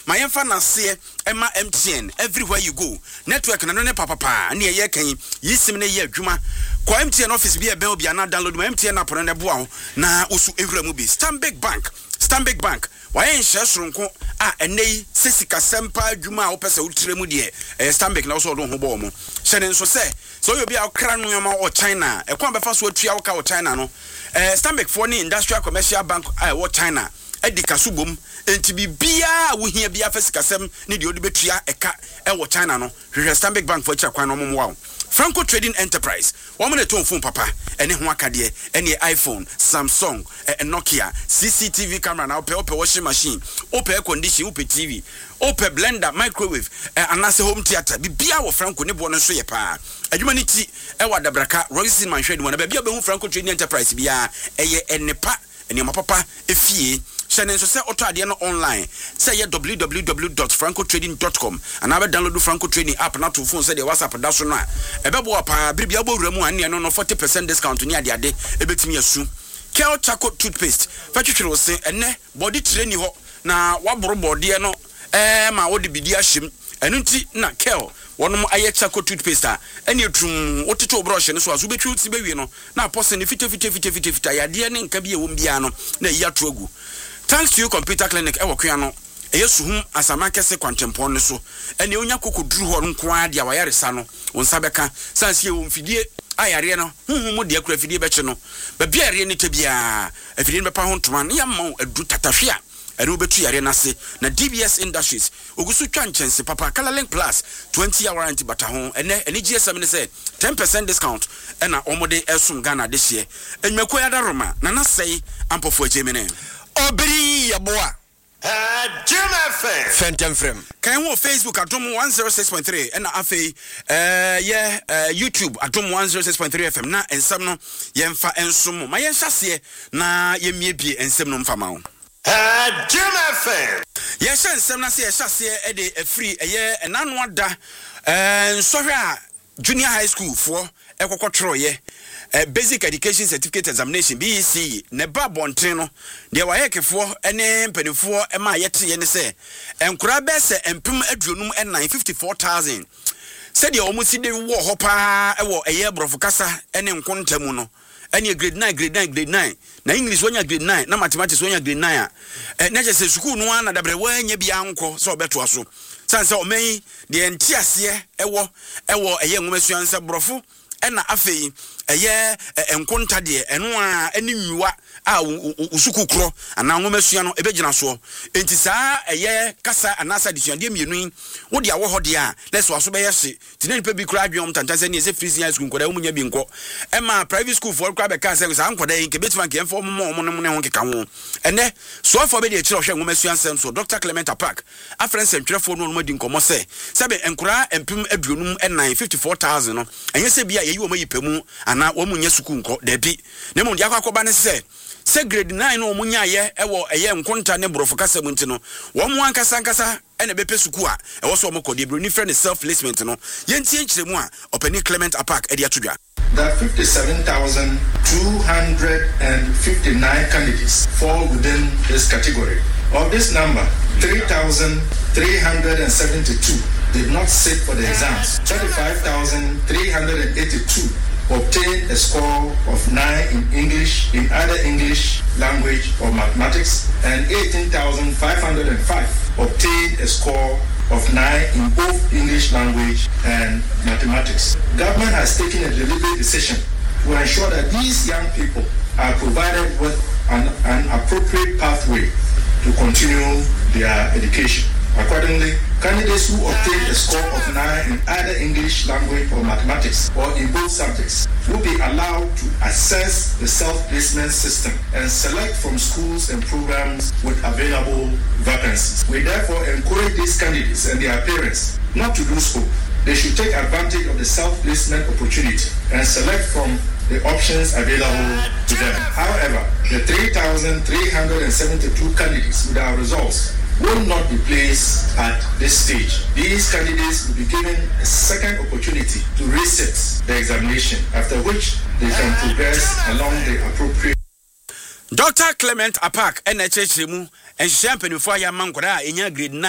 my enfana se Emma MTN everywhere you go network na no ne papa na ye kan yisim na ye adwuma kwa MTN office bi e ben obi ana download my MTN app na boa ho na usu ewura mu bi Stanbic Bank waye nhye soronko a enei sesika sempa adwuma a wopese wutire mu de Stanbic na so do ho bo mo hyene nso se so obi a okra no yama o China e kwa befa so atua woka o China no Stanbic for ni industrial commercial bank a wo China edika subom enti bibia wo hia bia fasikasem ne de odi betua eka e wo China no hwehwe Stanbic Bank for cha kwan no mo wa Franco Trading Enterprise woman ton phone papa ene ho akade ene iPhone Samsung Nokia CCTV camera na ope washing machine ope air condition ope TV ope blender microwave anase home theater bibia wo Franco ne bo no so ye pa adwuma ni ti e wa dabraka Royce Manhwed mo na bibia be hu Franco Trading Enterprise bia eye enepa ene mapapa efie Shane so say auto ade no online say www.francotrading.com and I download Franco Trading app na to phone say the WhatsApp da so no a ebebo apa bibia bowura mu ane no 40% discount ni ade ebetimi asu Kel Chaco toothpaste fatwetwere se ene body training ho na waboro body no ma wodi bidi ahyem enu nti na Kel wonom aye Chaco toothpaste a ene etum woteto brush ne so azu betwi uti bewie no na pose ne fite yade ne nka bi ewom bia no na yi ato agu. Thanks to you computer clinic e wokua no eyesuhum asama kese kwantempon ne so ene onya kokoduru ho nko ade a wayaresa no wonsa beka sansie wo mfidie ayare no huhu de akura fidie beche no ba biare ne tabia afidie bepa ho ntoma ne yamma adu tatahwe a ene obetu yare na se na DBS Industries ogusu twanchense papa Colorlink Plus 20 hour warranty bata ho ene GSM ne say 10% discount ena omode esum Ghana this year enmeko ya daroma na na sei ampofo ajemene Obiri yaboa Jim FM Fentem frem kan wo Facebook atom 106.3 and afei YouTube atom 106.3 FM na ensam no yemfa ensom ma yenhyase na yemiebie ensam no mfama wo Jim FM yesha ensam na se yehyase e de free enano ada nsohwe a junior high school for ekokotro basic education certificate examination BEC ne ba bonten no de wayekefo ene mpanifo ema yete ye ne se enkura be se empem aduonum en 954,000 se de omusi de wo hopa ewo eye brofo kasa ene nkontamu no ene grade 9 na English wonya grade 9 na mathematics wonya grade 9 a na je school no ana dabre wanya bia nko so obeto aso sanse omen de entiase ewo eye nwomasuanse brofo ena afei eye enkonta de eno a eni nwiwa a usukukro ana nwomesua no ebegina so enti saa eye kasa anasa disuade mienu wo de awo hode a na so aso be yese tinani pe bi kura adwom tantanse ne ese freezing high school nkoda umunya bi nko ema private school for kura be ka se sa nkoda nke betima nke enfo mo ne ho keka ho ene so afo be de kire ohwe nwomesua nsem so Dr. Clement Park afrense ntwerefo no mo di nkomo se be enkura empim aduonum en 954,000 no enye se bia yeyi wo mayipemu ana wo munye suku nko dabi ne mo ndi akwakoba ne se grade 9 no munya ye ewo eye nkonta ne brofo kasa mu ntino wo mu ankasa ene bepe suku a ewo so mo kodi bro ni friend self placement no yentie nkyeremu a openi Clement Park edi atodwa. That 57,259 candidates fall within this category. Of this number, 3,372 did not sit for the exams. 35,382 obtained a score of 9 in English, in either English language or mathematics, and 18,505 obtained a score of 9 in both English language and mathematics. Government has taken a deliberate decision to ensure that these young people are provided with an appropriate pathway to continue their education. Accordingly, candidates who obtain a score of 9 in either English language or mathematics or in both subjects will be allowed to access the self-placement system and select from schools and programs with available vacancies. We therefore encourage these candidates and their parents not to lose hope. They should take advantage of the self-placement opportunity and select from the options available to them. However, the 3,372 candidates with our results will not be placed at this stage. These candidates will be given a second opportunity to reset the examination, after which they can progress along the appropriate. Dr. Clement Park NHH Remu and Champagne for your man grade 9.